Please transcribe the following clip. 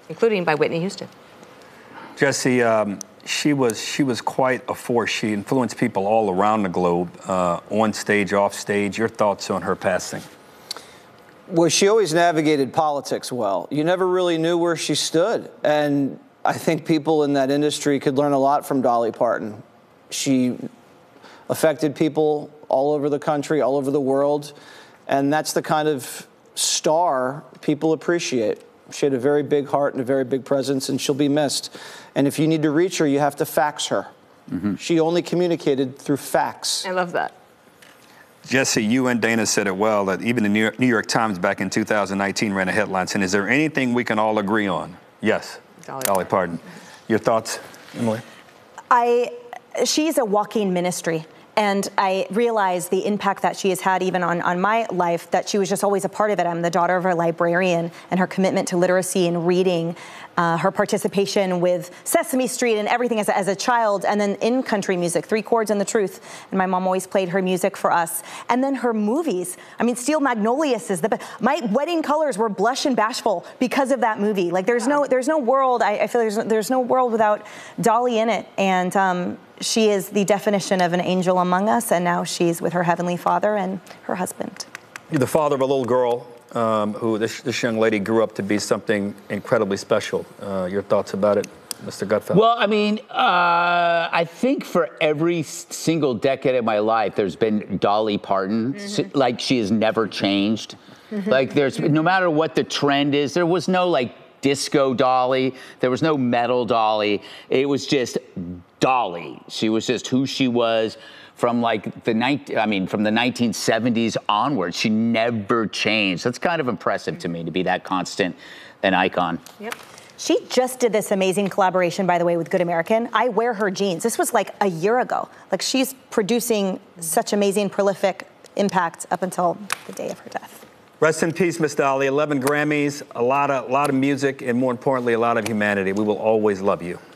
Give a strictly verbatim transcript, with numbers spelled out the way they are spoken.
including by Whitney Houston. Jesse, um, she was she was quite a force. She influenced people all around the globe, uh, on stage, off stage. Your thoughts on her passing? Well, she always navigated politics well. You never really knew where she stood. And I think people in that industry could learn a lot from Dolly Parton. She affected people all over the country, all over the world. And that's the kind of star people appreciate. She had a very big heart and a very big presence, and she'll be missed. And if you need to reach her, you have to fax her. Mm-hmm. She only communicated through fax. I love that. Jesse, you and Dana said it well, that even the New York, New York Times back in two thousand nineteen ran a headline saying, is there anything we can all agree on? Yes, Dolly, Dolly Parton. Your thoughts, Emily? I, she's a walking ministry. And I realize the impact that she has had even on, on my life, that she was just always a part of it. I'm the daughter of a librarian, and her commitment to literacy and reading, uh, her participation with Sesame Street and everything as a, as a child, and then in country music, Three Chords and the Truth. And my mom always played her music for us. And then her movies. I mean, Steel Magnolias is the best. My wedding colors were blush and bashful because of that movie. Like, there's no, there's no world, I, I feel there's, there's no world without Dolly in it. And um, she is the definition of an angel among us, and now she's with her Heavenly Father and her husband. You're the father of a little girl um, who this, this young lady grew up to be something incredibly special. Uh, your thoughts about it, Mister Gutfeld? Well, I mean, uh, I think for every single decade of my life, there's been Dolly Parton. Mm-hmm. Like, she has never changed. Mm-hmm. Like, there's, no matter what the trend is, there was no, like, disco Dolly. There was no metal Dolly. It was just Dolly. She was just who she was from like the night. I mean, from the nineteen seventies onwards. She never changed. That's kind of impressive to me, to be that constant an icon. Yep. She just did this amazing collaboration, by the way, with Good American. I wear her jeans. This was like a year ago. Like, she's producing such amazing, prolific impact up until the day of her death. Rest in peace, Miss Dolly. eleven Grammys, a lot of, a lot of music, and more importantly, a lot of humanity. We will always love you.